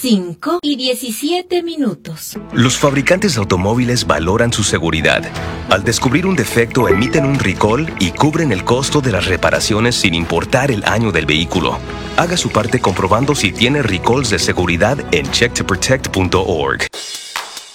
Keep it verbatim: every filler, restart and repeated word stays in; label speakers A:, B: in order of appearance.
A: cinco y diecisiete minutos.
B: Los fabricantes de automóviles valoran su seguridad. Al descubrir un defecto, emiten un recall y cubren el costo de las reparaciones sin importar el año del vehículo. Haga su parte comprobando si tiene recalls de seguridad en check to protect punto org.